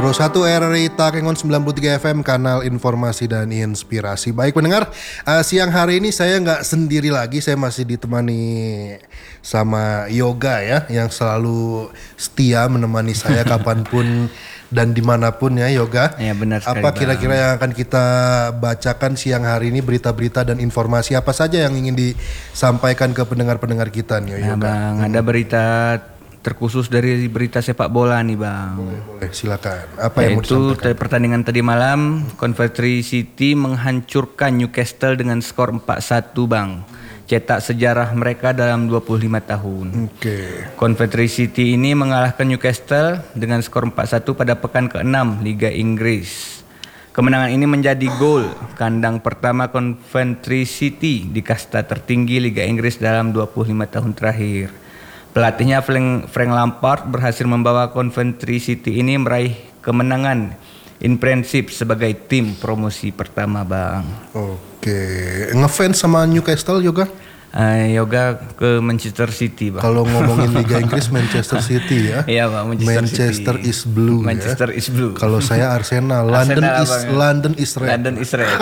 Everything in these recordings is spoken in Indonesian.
Pro 1 RRI Takengon 93 FM, kanal informasi dan inspirasi. Baik pendengar, siang hari ini saya nggak sendiri lagi, saya masih ditemani sama Yoga ya, yang selalu setia menemani saya kapanpun dan dimanapun ya Yoga. Ya benar sekali. Apa kira-kira yang akan kita bacakan siang hari ini, berita-berita dan informasi apa saja yang ingin disampaikan ke pendengar-pendengar kita nih Yoga? Bang, ada berita terkhusus dari berita sepak bola nih Bang. Boleh, silakan. Apa yang mau Yaitu disampaikan? pertandingan tadi malam, Coventry City menghancurkan Newcastle dengan skor 4-1 Bang. Cetak sejarah mereka dalam 25 tahun. Oke. Coventry City ini mengalahkan Newcastle dengan skor 4-1 pada pekan ke-6 Liga Inggris. Kemenangan ini menjadi gol kandang pertama Coventry City di kasta tertinggi Liga Inggris dalam 25 tahun terakhir. Pelatihnya Frank Lampard berhasil membawa Coventry City ini meraih kemenangan in Premiership sebagai tim promosi pertama Bang. Oke, ngefans sama Newcastle Yoga? Yoga ke Manchester City Bang. Kalau ngomongin Liga Inggris Manchester City ya. Iya Bang, Manchester City. is blue Manchester ya. is blue. Kalau saya Arsenal, London is red. London is red.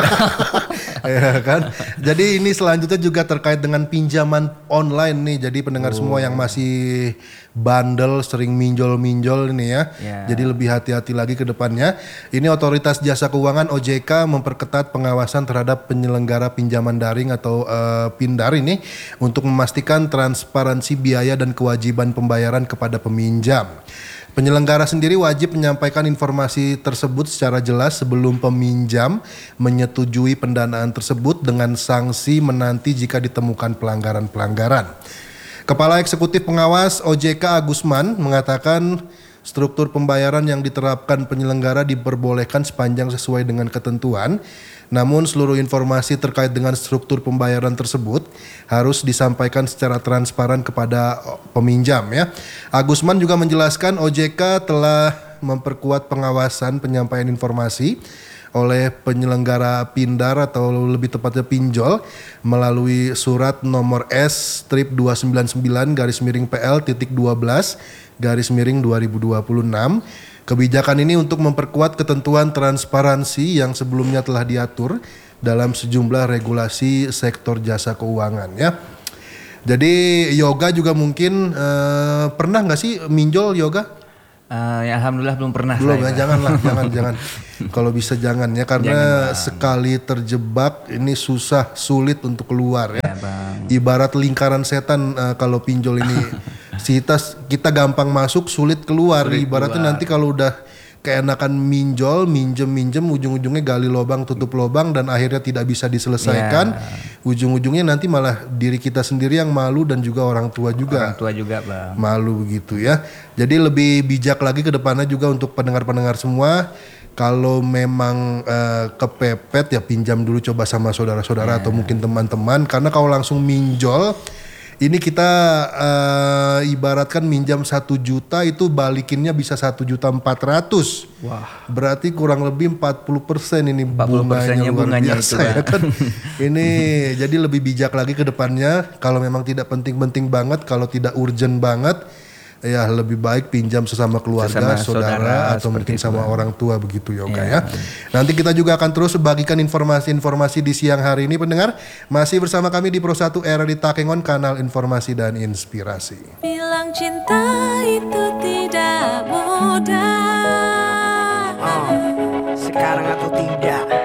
Ya kan. Jadi ini selanjutnya juga terkait dengan pinjaman online nih. Jadi pendengar semua yang masih bandel, sering minjol ini ya. Jadi lebih hati-hati lagi ke depannya. Ini Otoritas Jasa Keuangan OJK memperketat pengawasan terhadap penyelenggara pinjaman daring atau Pindar ini untuk memastikan transparansi biaya dan kewajiban pembayaran kepada peminjam. Penyelenggara sendiri wajib menyampaikan informasi tersebut secara jelas sebelum peminjam menyetujui pendanaan tersebut dengan sanksi menanti jika ditemukan pelanggaran-pelanggaran. Kepala Eksekutif Pengawas OJK Agusman mengatakan struktur pembayaran yang diterapkan penyelenggara diperbolehkan sepanjang sesuai dengan ketentuan. Namun seluruh informasi terkait dengan struktur pembayaran tersebut harus disampaikan secara transparan kepada peminjam ya. Agusman juga menjelaskan OJK telah memperkuat pengawasan penyampaian informasi oleh penyelenggara Pindar atau lebih tepatnya pinjol melalui surat nomor S-219-PL.12-2026. Kebijakan ini untuk memperkuat ketentuan transparansi yang sebelumnya telah diatur dalam sejumlah regulasi sektor jasa keuangan ya. Jadi Yoga juga mungkin pernah nggak sih minjol Yoga? Ya alhamdulillah belum pernah. Belum ya, jangan. Kalau bisa jangan ya, karena sekali terjebak ini sulit untuk keluar ya. Bang. Ibarat lingkaran setan kalau pinjol ini kita gampang masuk, sulit keluar. Ibaratnya nanti kalau udah keenakan minjem ujung-ujungnya gali lubang tutup lubang dan akhirnya tidak bisa diselesaikan. Ujung-ujungnya nanti malah diri kita sendiri yang malu dan juga orang tua juga Bang. malu begitu ya. Jadi lebih bijak lagi ke depannya juga untuk pendengar-pendengar semua. Kalau memang kepepet ya pinjam dulu coba sama saudara-saudara atau mungkin teman-teman, karena kalau langsung minjol ini kita ibaratkan minjam 1 juta itu balikinnya bisa 1.400.000. Wah. Berarti kurang lebih 40% ini 40%-nya bunganya biasa itu, ya kan. Ini jadi lebih bijak lagi ke depannya. Kalau memang tidak penting-penting banget, kalau tidak urgent banget, ya lebih baik pinjam sesama keluarga, saudara atau mungkin sama orang tua begitu Yoga ya. Nanti kita juga akan terus bagikan informasi-informasi di siang hari ini pendengar. Masih bersama kami di Pro 1 RRI Takengon, kanal informasi dan inspirasi. Bilang cinta itu tidak mudah. Sekarang atau tidak?